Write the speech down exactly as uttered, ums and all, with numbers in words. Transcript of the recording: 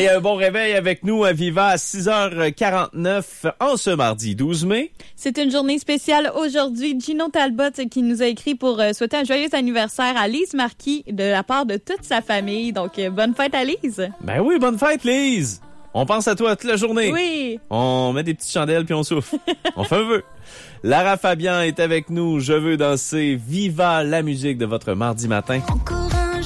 Hey, un bon réveil avec nous à Viva à six heures quarante-neuf en ce mardi douze mai. C'est une journée spéciale aujourd'hui. Gino Talbot qui nous a écrit pour euh, souhaiter un joyeux anniversaire à Lise Marquis de la part de toute sa famille. Donc, euh, bonne fête à Lise. Ben oui, bonne fête, Lise. On pense à toi toute la journée. Oui. On met des petites chandelles puis on souffle. On fait un vœu. Lara Fabian est avec nous. Je veux danser. Viva la musique de votre mardi matin.